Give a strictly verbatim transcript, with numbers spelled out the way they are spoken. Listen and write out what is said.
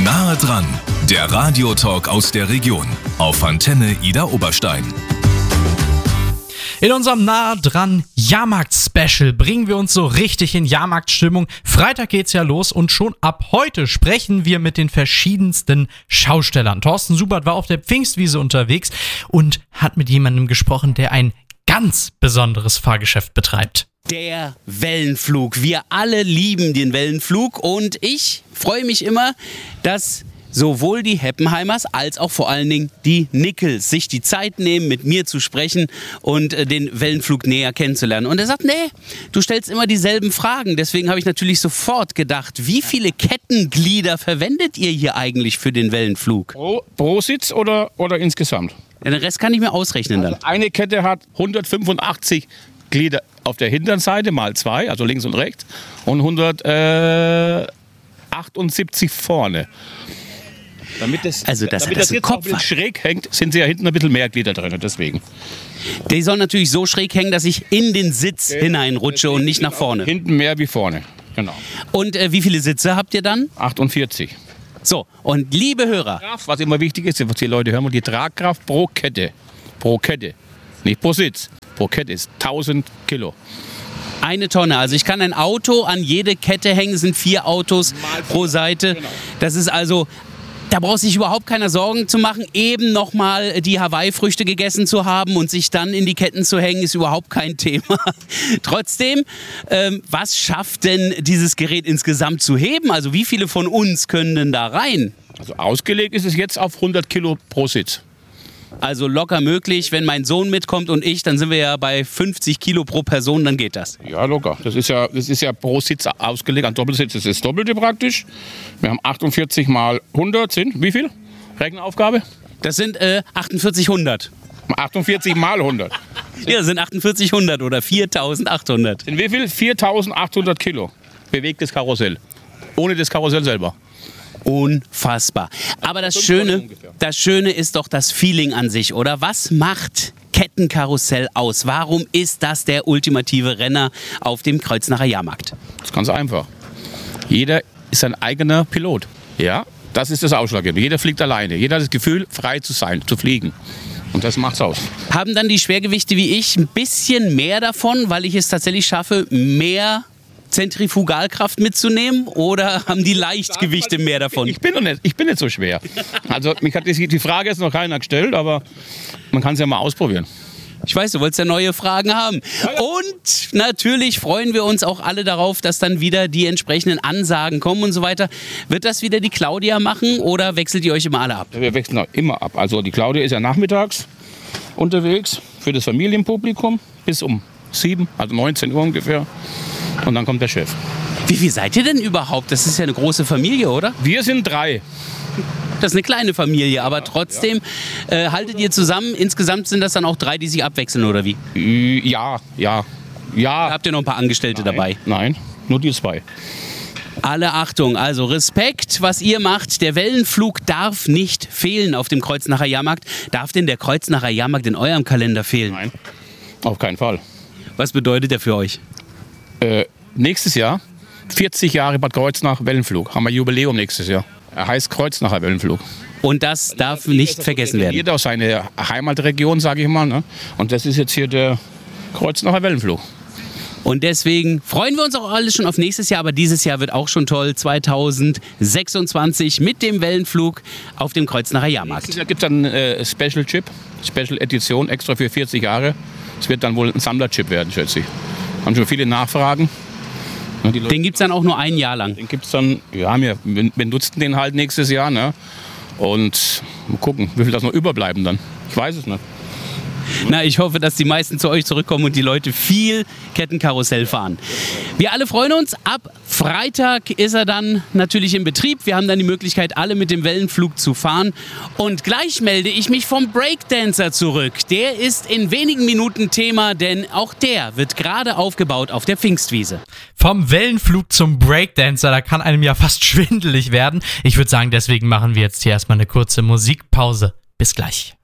Nahe dran, der Radiotalk aus der Region auf Antenne Idar Oberstein. In unserem Nahe dran Jahrmarkt-Special bringen wir uns so richtig in Jahrmarktstimmung. Freitag geht's ja los und schon ab heute sprechen wir mit den verschiedensten Schaustellern. Thorsten Subert war auf der Pfingstwiese unterwegs und hat mit jemandem gesprochen, der ein ganz besonderes Fahrgeschäft betreibt. Der Wellenflug. Wir alle lieben den Wellenflug und ich freue mich immer, dass sowohl die Heppenheimers als auch vor allen Dingen die Nickels sich die Zeit nehmen, mit mir zu sprechen und äh, den Wellenflug näher kennenzulernen. Und er sagt, nee, du stellst immer dieselben Fragen. Deswegen habe ich natürlich sofort gedacht, wie viele Kettenglieder verwendet ihr hier eigentlich für den Wellenflug? Pro, pro Sitz oder, oder insgesamt? Ja, den Rest kann ich mir ausrechnen dann. Also eine Kette hat hundertfünfundachtzig Glieder auf der hinteren Seite mal zwei, also links und rechts, und hundertachtundsiebzig vorne. Damit das, also das, damit das das jetzt auch ein bisschen schräg hängt, sind sie ja hinten ein bisschen mehr Glieder drin, deswegen. Die soll natürlich so schräg hängen, dass ich in den Sitz ja, hineinrutsche und nicht nach vorne. Hinten mehr wie vorne, genau. Und äh, wie viele Sitze habt ihr dann? achtundvierzig. So, und liebe Hörer. Was immer wichtig ist, was die Leute hören, die Tragkraft pro Kette, pro Kette, nicht pro Sitz, pro Kette ist tausend Kilo. Eine Tonne. Also ich kann ein Auto an jede Kette hängen, es sind vier Autos pro Seite. Genau. Das ist also... Da braucht sich überhaupt keiner Sorgen zu machen, eben nochmal die Hawaii-Früchte gegessen zu haben und sich dann in die Ketten zu hängen, ist überhaupt kein Thema. Trotzdem, ähm, was schafft denn dieses Gerät insgesamt zu heben? Also wie viele von uns können denn da rein? Also ausgelegt ist es jetzt auf hundert Kilo pro Sitz. Also locker möglich, wenn mein Sohn mitkommt und ich, dann sind wir ja bei fünfzig Kilo pro Person, dann geht das. Ja, locker. Das ist ja, das ist ja pro Sitz ausgelegt. Ein Doppelsitz ist das Doppelte praktisch. Wir haben achtundvierzig mal hundert sind, wie viel? Rechenaufgabe? Das sind äh, achtundvierzig hundert. achtundvierzig mal hundert. Ja, das sind achtundvierzig hundert oder viertausendachthundert. Sind wie viel? viertausendachthundert Kilo bewegtes Karussell. Ohne das Karussell selber. Unfassbar. Aber das Schöne, das Schöne ist doch das Feeling an sich, oder? Was macht Kettenkarussell aus? Warum ist das der ultimative Renner auf dem Kreuznacher Jahrmarkt? Das ist ganz einfach. Jeder ist sein eigener Pilot. Ja, das ist das Ausschlaggebende. Jeder fliegt alleine. Jeder hat das Gefühl, frei zu sein, zu fliegen. Und das macht's aus. Haben dann die Schwergewichte wie ich ein bisschen mehr davon, weil ich es tatsächlich schaffe, mehr Zentrifugalkraft mitzunehmen, oder haben die Leichtgewichte mehr davon? Ich bin, nicht, ich bin nicht so schwer. Also mich hat die, die Frage jetzt noch keiner gestellt, aber man kann es ja mal ausprobieren. Ich weiß, du wolltest ja neue Fragen haben. Und natürlich freuen wir uns auch alle darauf, dass dann wieder die entsprechenden Ansagen kommen und so weiter. Wird das wieder die Claudia machen oder wechselt ihr euch immer alle ab? Wir wechseln auch immer ab. Also die Claudia ist ja nachmittags unterwegs für das Familienpublikum bis um sieben, also neunzehn Uhr ungefähr. Und dann kommt der Chef. Wie viel seid ihr denn überhaupt? Das ist ja eine große Familie, oder? Wir sind drei. Das ist eine kleine Familie, aber trotzdem äh, haltet ihr zusammen. Insgesamt sind das dann auch drei, die sich abwechseln, oder wie? Ja, ja, ja. Da habt ihr noch ein paar Angestellte nein, dabei? Nein, nur die zwei. Alle Achtung, also Respekt, was ihr macht. Der Wellenflug darf nicht fehlen auf dem Kreuznacher Jahrmarkt. Darf denn der Kreuznacher Jahrmarkt in eurem Kalender fehlen? Nein, auf keinen Fall. Was bedeutet der für euch? Äh, nächstes Jahr, vierzig Jahre Bad Kreuznach Wellenflug, haben wir Jubiläum nächstes Jahr. Er heißt Kreuznacher Wellenflug. Und das darf nicht vergessen werden. Jeder aus seiner Heimatregion, sage ich mal. Ne? Und das ist jetzt hier der Kreuznacher Wellenflug. Und deswegen freuen wir uns auch alle schon auf nächstes Jahr, aber dieses Jahr wird auch schon toll, zweitausendsechsundzwanzig mit dem Wellenflug auf dem Kreuznacher Jahrmarkt. Nächstes Jahr gibt es einen äh, Special Chip, Special Edition, extra für vierzig Jahre. Es wird dann wohl ein Sammlerchip werden, schätze ich. Haben schon viele Nachfragen. Den gibt es dann auch nur ein Jahr lang? Den gibt es dann, ja, wir benutzen den halt nächstes Jahr. Ne? Und mal gucken, wie viel das noch überbleiben dann. Ich weiß es nicht. Na, ich hoffe, dass die meisten zu euch zurückkommen und die Leute viel Kettenkarussell fahren. Wir alle freuen uns. Ab Freitag ist er dann natürlich in Betrieb. Wir haben dann die Möglichkeit, alle mit dem Wellenflug zu fahren. Und gleich melde ich mich vom Breakdancer zurück. Der ist in wenigen Minuten Thema, denn auch der wird gerade aufgebaut auf der Pfingstwiese. Vom Wellenflug zum Breakdancer, da kann einem ja fast schwindelig werden. Ich würde sagen, deswegen machen wir jetzt hier erstmal eine kurze Musikpause. Bis gleich.